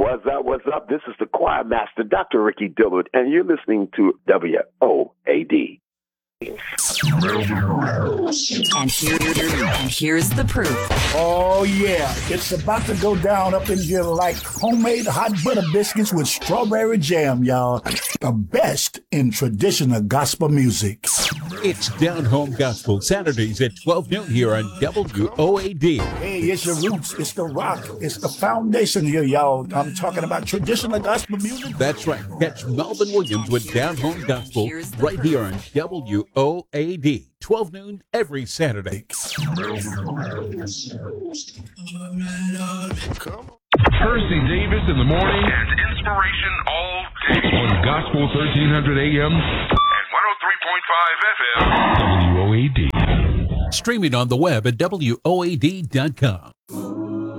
What's up? What's up? This is the choir master, Dr. Ricky Dillard, and you're listening to WOAD. And here's the proof. Oh, yeah. It's about to go down up in here like homemade hot butter biscuits with strawberry jam, y'all. The best in traditional gospel music. It's Down Home Gospel, Saturdays at 12 noon here on WOAD. Hey, it's your roots. It's the rock. It's the foundation here, y'all. I'm talking about traditional gospel music. That's right. Catch Melvin Williams with Down Home Gospel right here on WOAD. 12 noon every Saturday. Percy Davis in the morning and inspiration all day on Gospel 1300 AM and 103.5 FM WOAD. Streaming on the web at WOAD.com.